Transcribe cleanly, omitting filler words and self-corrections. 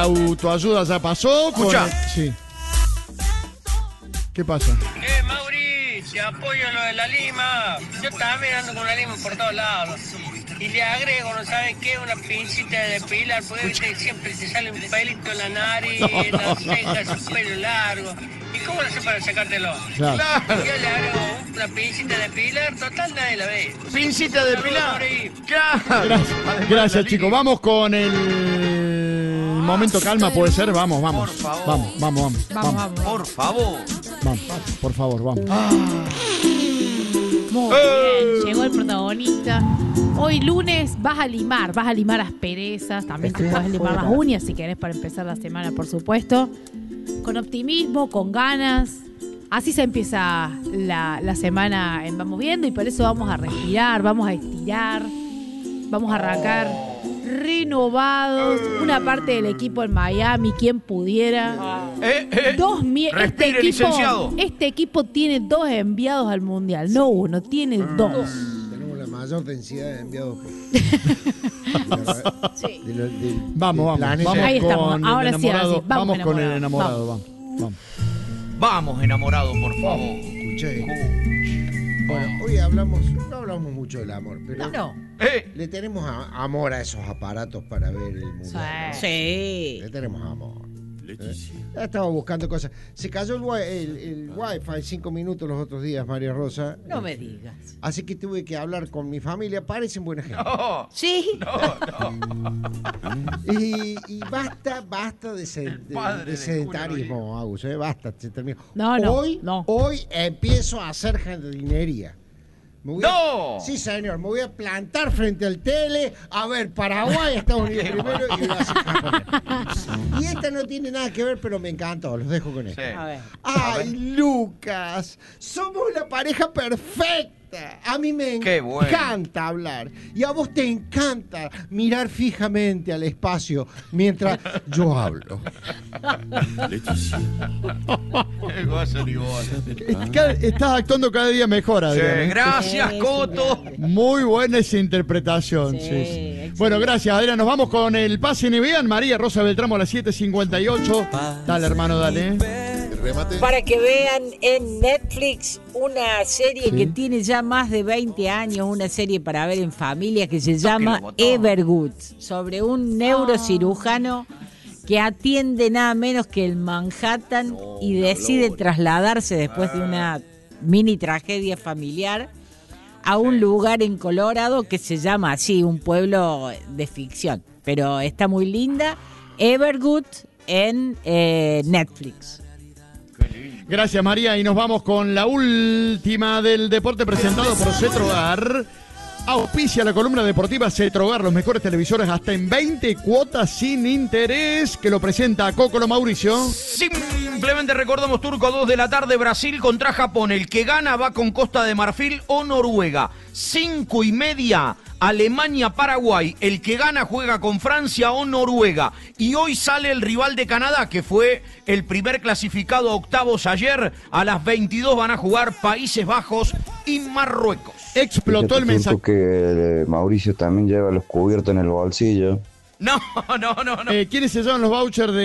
Autoayuda ya pasó. Escucha. Sí. ¿Qué pasa? Mauri, te apoyo en lo de la lima. Yo también ando con la lima por todos lados. Y le agrego, ¿no sabes qué? Una pincita de depilar, porque viste, siempre te sale un pelito en la nariz, las cejas, un pelo largo. ¿Y cómo lo haces para sacártelo? Claro. Yo le agrego una pincita de depilar, total nadie la ve. Pincita de pilar. Claro. Gracias, chicos. Vamos con el momento calma, ¿puede ser? Vamos. Por favor. Vamos. Por favor. Vamos, por favor, vamos. Muy bien, llegó el protagonista. Hoy lunes vas a limar asperezas. También te puedes limar las uñas si querés para empezar la semana, por supuesto. Con optimismo, con ganas. Así se empieza la semana en Vamos Viendo, y por eso vamos a respirar, vamos a estirar, vamos a arrancar renovados. Una parte del equipo en Miami, quien pudiera. Respire, licenciado. Este equipo tiene 2 enviados al Mundial, no uno, tiene 2. Tenemos la mayor densidad de enviados. Sí. Vamos. Ahí estamos. Con Ahora el sí, enamorado. vamos Vamos con el enamorado. enamorado. Vamos, enamorado, por favor. Escuché. Bueno, hoy no hablamos mucho del amor, pero No. le tenemos amor a esos aparatos para ver el mundial. Sí. Le tenemos amor. Estaba buscando cosas. Se cayó el wifi 5 minutos los otros días, María Rosa. No me digas. Así que tuve que hablar con mi familia. Parecen buena gente. No. ¿Sí? Y basta de sedentarismo, Agus. Basta, se terminó. No. Hoy empiezo a hacer jardinería. Sí, señor, me voy a plantar frente al tele a ver Paraguay, Estados Unidos primero y Brasil. Y esta no tiene nada que ver, pero me encantó, los dejo con esto. Sí. A ver. Ay, Lucas, somos la pareja perfecta. A mí me Qué bueno. encanta hablar y a vos te encanta mirar fijamente al espacio mientras yo hablo. Estás actuando cada día mejor, Adrián. Gracias, Coto. Muy buena esa interpretación. Sí. excelente. Bueno, gracias, Adrián. Nos vamos con el pase NBA. María Rosa Beltramo a las 7:58. Dale, hermano, dale. Para que vean en Netflix una serie que tiene ya más de 20 años, una serie para ver en familia que se llama Evergood, sobre un neurocirujano que atiende nada menos que el Manhattan y decide trasladarse después de una mini tragedia familiar a un lugar en Colorado que se llama así, un pueblo de ficción, pero está muy linda. Evergood en Netflix. Gracias, María. Y nos vamos con la última del deporte presentado por Cetrogar. Auspicia la columna deportiva Cetrogar, los mejores televisores hasta en 20 cuotas sin interés, que lo presenta Cocolo Mauricio. Simplemente recordamos, Turco, 2 de la tarde, Brasil contra Japón. El que gana va con Costa de Marfil o Noruega. 5:30, Alemania-Paraguay. El que gana juega con Francia o Noruega. Y hoy sale el rival de Canadá, que fue el primer clasificado a octavos ayer. A las 22 van a jugar Países Bajos y Marruecos. Explotó el mensaje. Que Mauricio también lleva los cubiertos en el bolsillo. No. ¿Quiénes se llevan los vouchers de